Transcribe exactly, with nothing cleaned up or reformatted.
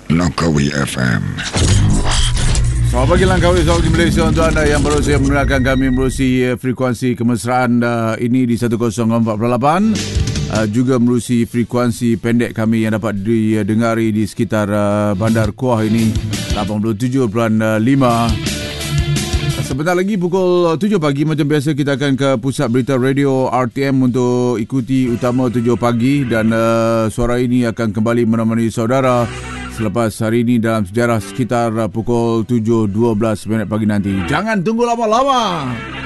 Langkawi F M. Selamat pagi Langkawi, selamat pagi Malaysia. Untuk anda yang baru saja mendengarkan kami melalui frekuensi kemesraan uh, ini di seratus empat puluh lapan, uh, juga melalui frekuensi pendek kami yang dapat didengari di sekitar uh, Bandar Kuah ini lapan puluh tujuh perpuluhan lima. Sebentar lagi pukul tujuh pagi macam biasa kita akan ke pusat berita radio R T M untuk ikuti utama tujuh pagi, dan uh, suara ini akan kembali menemani saudara selepas hari ini dalam sejarah sekitar pukul tujuh dua belas minit pagi nanti. Jangan tunggu lama-lama.